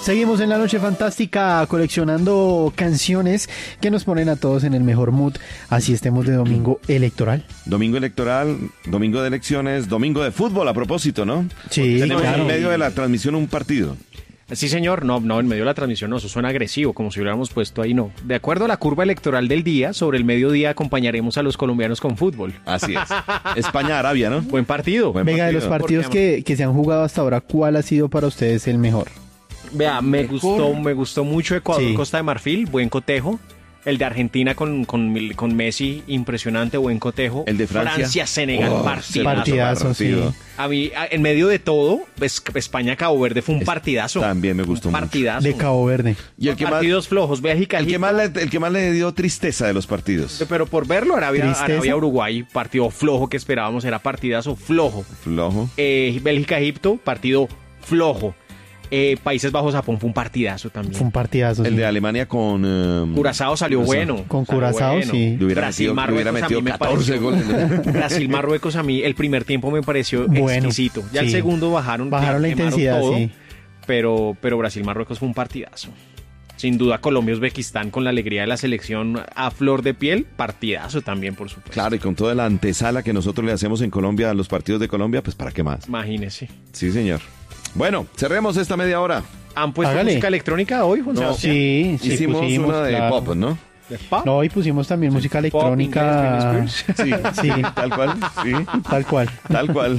Seguimos en la noche fantástica coleccionando canciones que nos ponen a todos en el mejor mood. Así estemos de domingo electoral. Domingo electoral, domingo de elecciones, domingo de fútbol a propósito, ¿no? Sí, Tenemos claro. en medio de la transmisión un partido. Sí, señor. No, en medio de la transmisión no, eso suena agresivo, como si hubiéramos puesto ahí, no. De acuerdo a la curva electoral del día, sobre el mediodía acompañaremos a los colombianos con fútbol. Así es. España-Arabia, ¿no? Buen partido. Buen Venga, de los partidos que se han jugado hasta ahora, ¿cuál ha sido para ustedes el mejor? Vea, me gustó mucho Ecuador, Sí. Costa de Marfil, buen cotejo. El de Argentina con Messi, impresionante, buen cotejo. El de Francia. Senegal, partidazo, sí. A mí, en medio de todo, España-Cabo Verde fue un partidazo. También me gustó mucho. Partidazo. De Cabo Verde. Y el que más, Partidos flojos, Bélgica, el que más le dio tristeza de los partidos. pero por verlo, ¿Tristeza? Arabia-Uruguay, partido flojo que esperábamos, era partidazo flojo. Flojo. Bélgica-Egipto, partido flojo. Países Bajos-Japón fue un partidazo también. Fue un partidazo. El sí. de Alemania con... Curazao salió bueno. Con salió Curazao, bueno. sí. Le hubiera Brasil-Marruecos metido a mí me 14 pareció. goles. Brasil-Marruecos a mí el primer tiempo me pareció Bueno, exquisito. Ya el sí. segundo bajaron La quemaron intensidad, todo, sí. pero Brasil-Marruecos fue un partidazo. Sin duda Colombia-Uzbekistán con la alegría de la selección a flor de piel, partidazo también, por supuesto. Claro, y con toda la antesala que nosotros le hacemos en Colombia a los partidos de Colombia, pues ¿para qué más? Imagínese. Sí, señor. Bueno, cerremos esta media hora. ¿Han puesto Hágale. música electrónica hoy, Juan No, Sebastián? Sí, sí, Hicimos pusimos, una de claro. pop, ¿no? ¿De pop? No, y pusimos también música electrónica. Pop, inglés, Britney Spears. Sí, Sí. tal cual. Sí, Tal cual. tal cual.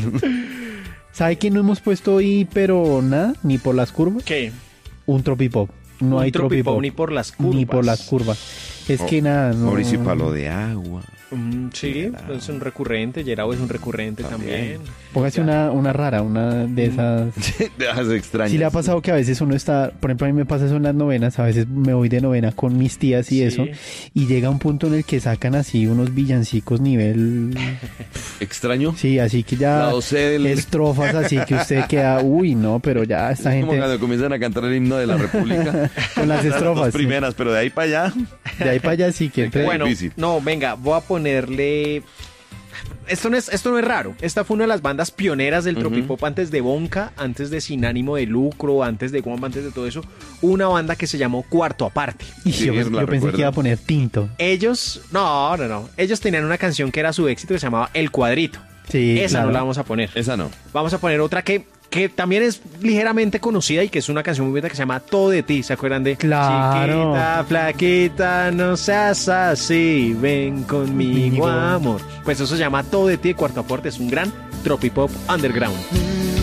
¿Sabe que no hemos puesto hoy, pero nada? Ni por las curvas. ¿Qué? Un tropipop. No Un hay tropipop. ni por las curvas. Ni por las curvas. Es que nada, no. Mauricio Palo de Agua. Sí, es un recurrente. Yerao es un recurrente también. Póngase una rara, una de esas. Dejas extrañas. Sí le ha pasado que a veces uno está, por ejemplo a mí me pasa eso en las novenas, a veces me voy de novena con mis tías y Sí. eso, y llega un punto en el que sacan así unos villancicos nivel, ¿Extraño? sí, así que ya Lado C del- estrofas así que usted queda, uy no, pero ya esta Es como gente cuando comienzan a cantar el himno de la República. con las Dos estrofas, sí. primeras, pero de ahí para allá. De ahí para allá sí que entre. Bueno, difícil. no, venga, voy a ponerle... Esto no es raro. Esta fue una de las bandas pioneras del tropipop antes de Bonka, antes de Sin Ánimo de Lucro, antes de Guam, antes de todo eso. Una banda que se llamó Cuarto Aparte. Y Sí, yo la pensé recuerdo. que iba a poner tinto. Ellos, no. Ellos tenían una canción que era su éxito que se llamaba El Cuadrito. Sí, Esa claro. no la vamos a poner. Esa no. Vamos a poner otra que también es ligeramente conocida y que es una canción muy bonita que se llama Todo de ti. ¿Se acuerdan de? Claro. Chiquita, flaquita, no seas así, ven conmigo, Conmigo. amor. Pues eso se llama Todo de ti de Cuarto Aporte. Es un gran tropipop underground.